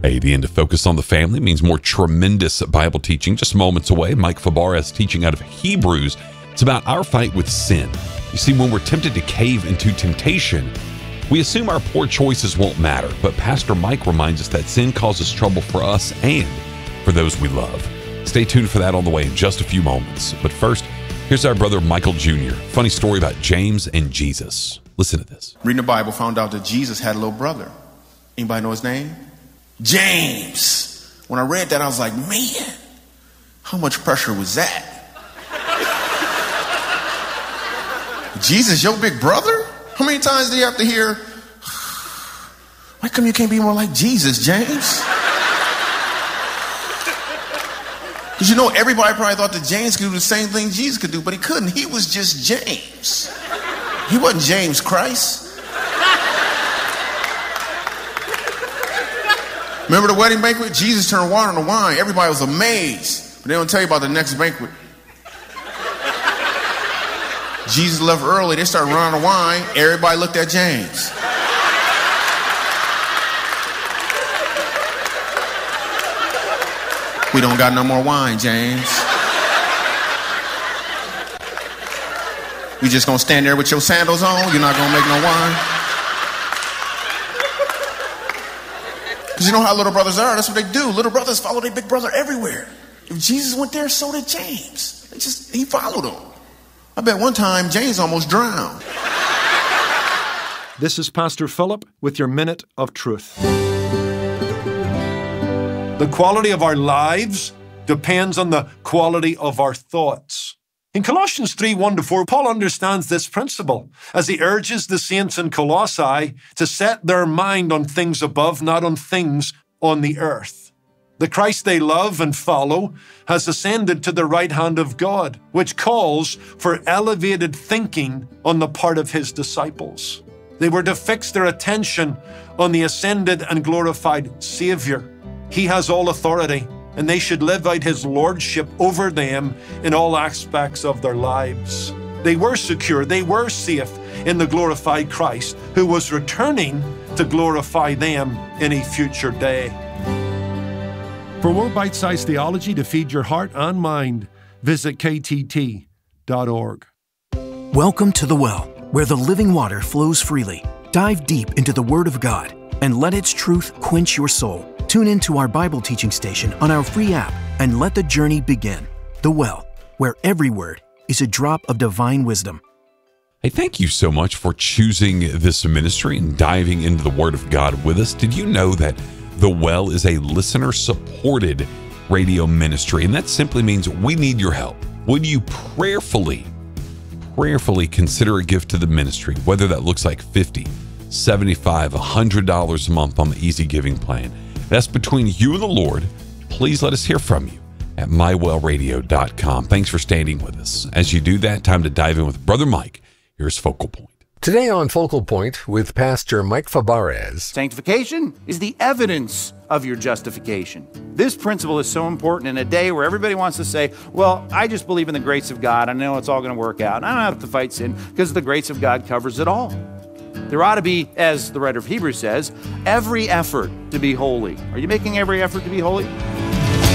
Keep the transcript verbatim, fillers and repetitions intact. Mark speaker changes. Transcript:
Speaker 1: Hey, the end of Focus on the Family means more tremendous Bible teaching just moments away. Mike Fabarez teaching out of Hebrews. It's about our fight with sin. You see, when we're tempted to cave into temptation, we assume our poor choices won't matter. But Pastor Mike reminds us that sin causes trouble for us and for those we love. Stay tuned for that on the way in just a few moments. But first, here's our brother Michael Junior Funny story about James and Jesus. Listen to this.
Speaker 2: Reading the Bible, found out that Jesus had a little brother. Anybody know his name? James. When I read that, I was like, man, how much pressure was that? Jesus, your big brother? How many times do you have to hear, why come you can't be more like Jesus, James? Because you know, everybody probably thought that James could do the same thing Jesus could do, but he couldn't. He was just James. He wasn't James Christ. Remember the wedding banquet? Jesus turned water into wine. Everybody was amazed. But they don't tell you about the next banquet. Jesus left early. They started running the wine. Everybody looked at James. We don't got no more wine, James. You just gonna stand there with your sandals on? You're not gonna make no wine? Because you know how little brothers are. That's what they do. Little brothers follow their big brother everywhere. If Jesus went there, so did James. They just, he followed him. I bet one time James almost drowned.
Speaker 3: This is Pastor Philip with your Minute of Truth. The quality of our lives depends on the quality of our thoughts. In Colossians three, one to four, Paul understands this principle as he urges the saints in Colossae to set their mind on things above, not on things on the earth. The Christ they love and follow has ascended to the right hand of God, which calls for elevated thinking on the part of his disciples. They were to fix their attention on the ascended and glorified Savior. He has all authority, and they should live out his lordship over them in all aspects of their lives. They were secure, they were safe in the glorified Christ, who was returning to glorify them in a future day. For more bite-sized theology to feed your heart and mind, visit K T T dot org.
Speaker 4: Welcome to The Well, where the living water flows freely. Dive deep into the Word of God and let its truth quench your soul. Tune into our Bible teaching station on our free app and let the journey begin. The Well, where every word is a drop of divine wisdom.
Speaker 1: Hey, thank you so much for choosing this ministry and diving into the Word of God with us. Did you know that The Well is a listener-supported radio ministry? And that simply means we need your help. Would you prayerfully, prayerfully consider a gift to the ministry, whether that looks like fifty dollars, seventy-five dollars, one hundred dollars a month on the Easy Giving plan? That's between you and the Lord. Please let us hear from you at my well radio dot com. Thanks for standing with us. As you do that, time to dive in with Brother Mike. Here's Focal Point.
Speaker 5: Today on Focal Point with Pastor Mike Fabarez.
Speaker 6: Sanctification is the evidence of your justification. This principle is so important in a day where everybody wants to say, well, I just believe in the grace of God. I know it's all going to work out. I don't have to fight sin because the grace of God covers it all. There ought to be, as the writer of Hebrews says, every effort to be holy. Are you making every effort to be holy?